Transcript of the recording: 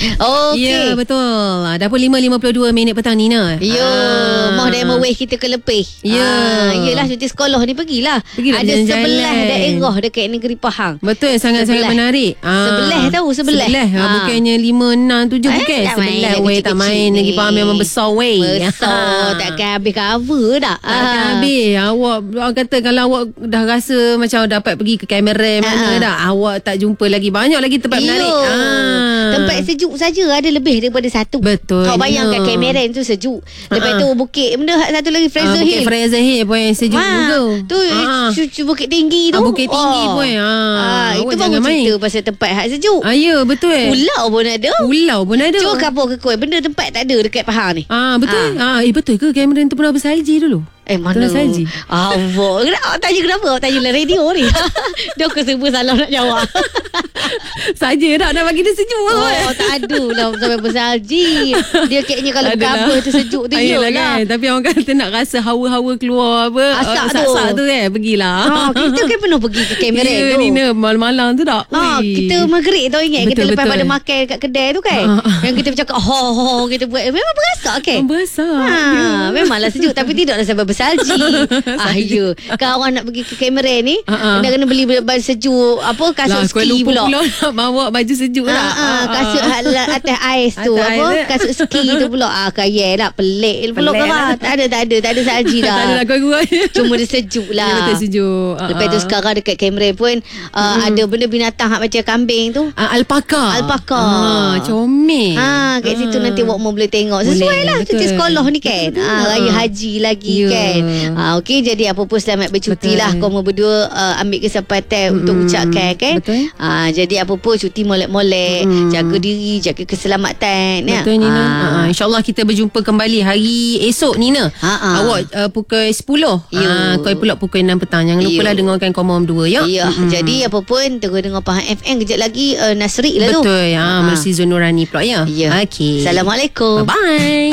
Okey. Ya, betul. Dah pun 5.52 minit petang Nina. Mau demo wave kita ke lepih. Yelah, cuti sekolah ni pergilah. Ada sebelah daerah dekat negeri Pahang. Betul, sangat-sangat menarik. Sebelah. Bukannya 5, 6, 7 bukan. Sebelah weh, tak main lagi. Pahang memang besar weh. Besar. Takkan habis cover tak? Takkan habis. Awak kata kalau awak dah rasa macam dapat pergi ke kamera mana dah, awak tak jumpa lagi. Banyak lagi tempat menarik. Tempat sejuk saja ada lebih daripada satu. Betul. Kau bayangkan kamera tu sejuk. Lepas tu bukit benda satu lagi Fraser Hill. Bukit Fraser Hill pun yang sejuk juga. Tu bukit tinggi tu. Bukit tinggi pun. Itu baru cerita pasal tempat hak sejuk. Ya, betul. Pulau pun ada. Cuba kapur ke kuih. Benda tempat tak ada dekat Pahang ni. Betul. Betul ke kamera tu pernah bersalji dulu? Mana salji? Awak tanya kenapa? Awak tanya lah radio ni. Dia aku semua salah nak jawab. Saja nak bagi dia sejuk. Tak ada lah sampai bersalji. Dia kayaknya kalau cover tu sejuk tu lah kan. Tapi orang kata nak rasa hawa-hawa keluar asap tu pergilah. Kita kan pernah pergi ke kamera tu. Nina malam-malam tu tak. Kita maghrib tau ingat. Kita lepas pada makan kat kedai tu kan. Yang kita bercakap ho kita buat. Memang berasa kan. Memanglah sejuk. Tapi tidaklah sampai bersalji. Ya. Kalau orang nak pergi ke kamera ni, kena beli baju sejuk. Kasut ski pula. Nak bawa baju sejuk tak? Kasut atas ais tu. Kasut ski tu pula. Kaya lah. Pelik pula kan. Tak ada salji dah. Tak ada lah kurang-kurang. Cuma dia sejuk lah. Betul sejuk. Lepas tu sekarang dekat kamera pun ada benda binatang macam kambing tu. Alpaka. Comel. Kat situ nanti awak mau boleh tengok. Sesuai lah cuti sekolah ni kan. Raya haji lagi kan. Okey, jadi apa pun selamat bercuti lah. Kau berdua ambil kesempatan untuk ucapkan kan. Betul. Jadi apa pun cuti molek-molek. Jaga diri, jaga keselamatan. Betul Nina. InsyaAllah kita berjumpa kembali hari esok Nina. Awak pukul 10. Kau pula pukul 6 petang. Jangan lupa lah dengarkan Komom 2 ya. Jadi apa pun terus dengar Pahang FM. Kejap lagi Nasri lah tu. Betul. Mercy Zunurani pula ya. Okay. Assalamualaikum. Bye-bye.